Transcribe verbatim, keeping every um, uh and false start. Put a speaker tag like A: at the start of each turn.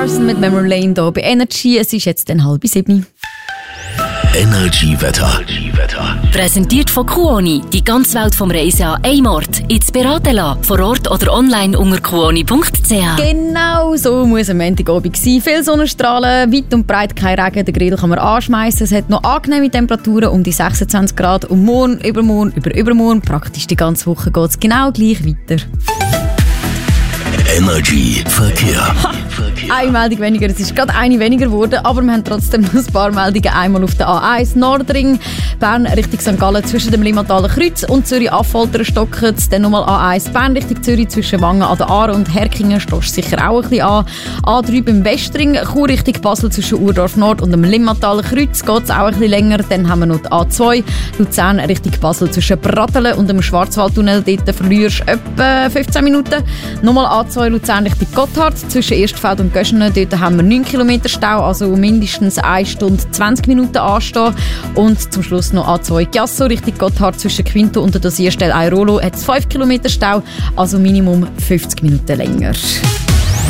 A: Larson mit Memory Lane hier bei Energy. Es ist jetzt dann halb sieben.
B: Energy Wetter.
C: Präsentiert von Kuoni. Die ganze Welt vom Reisen an einem Ort. Jetzt beraten lassen. Vor Ort oder online unter kuoni punkt c h.
A: Genau so muss ein Montagabend sein. Viel Sonnenstrahlen, weit und breit kein Regen. Den Grill kann man anschmeißen. Es hat noch angenehme Temperaturen um die sechsundzwanzig Grad. Und morgen, übermorgen, über übermorgen, praktisch die ganze Woche geht es genau gleich weiter.
B: Energy Verkehr.
A: Ha, eine Meldung weniger, es ist gerade eine weniger geworden, aber wir haben trotzdem noch ein paar Meldungen. Einmal auf der A eins Nordring, Bern Richtung Sankt Gallen zwischen dem Limmataler Kreuz und Zürich-Affoltern stocken es. Dann nochmal A eins Bern Richtung Zürich zwischen Wangen an der Aare und Herkingen stoßt sicher auch ein bisschen an. A drei beim Westring, Chur Richtung Basel zwischen Urdorf Nord und dem Limmataler Kreuz geht es auch ein bisschen länger. Dann haben wir noch die A zwei Luzern Richtung Basel zwischen Brattelen und dem Schwarzwaldtunnel. Dort verlierst du etwa fünfzehn Minuten. Nochmal A zwei Luzern Richtung Gotthard zwischen Erstfeld und Göschenen. Dort haben wir neun Kilometer Stau, also mindestens eine Stunde zwanzig Minuten anstehen. Und zum Schluss noch A zwei Chiasso Richtung Gotthard zwischen Quinto und der Dosierstelle Airolo hat es fünf Kilometer Stau, also Minimum fünfzig Minuten länger.